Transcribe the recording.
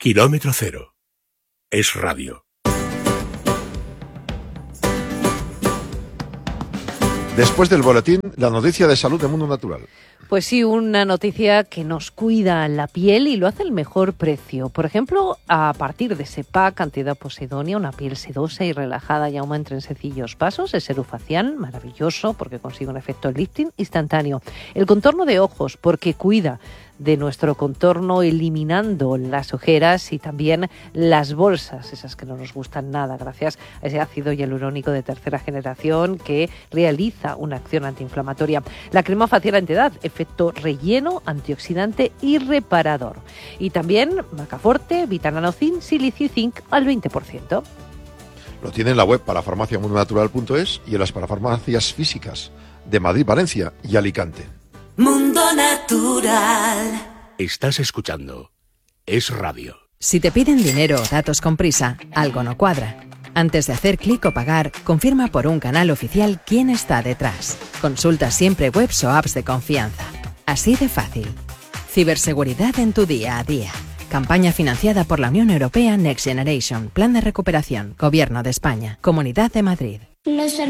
Kilómetro Cero. Es radio. Después del boletín, la noticia de salud de Mundo Natural. Pues sí, una noticia que nos cuida la piel y lo hace al mejor precio. Por ejemplo, a partir de Sepa, cantidad Posidonia, una piel sedosa y relajada y aumenta en sencillos pasos. El serofacial, maravilloso porque consigue un efecto lifting instantáneo. El contorno de ojos, porque cuida de nuestro contorno eliminando las ojeras y también las bolsas, esas que no nos gustan nada, gracias a ese ácido hialurónico de tercera generación que realiza una acción antiinflamatoria. La crema facial antiedad, efecto relleno, antioxidante y reparador. Y también Macaforte, Vitananocin, Silicio y Zinc al 20%. Lo tiene en la web parafarmaciamundonatural.es y en las parafarmacias físicas de Madrid, Valencia y Alicante. Mundo Natural. Estás escuchando Es Radio. Si te piden dinero o datos con prisa, algo no cuadra. Antes de hacer clic o pagar, confirma por un canal oficial quién está detrás. Consulta siempre webs o apps de confianza. Así de fácil. Ciberseguridad en tu día a día. Campaña financiada por la Unión Europea Next Generation. Plan de recuperación. Gobierno de España. Comunidad de Madrid.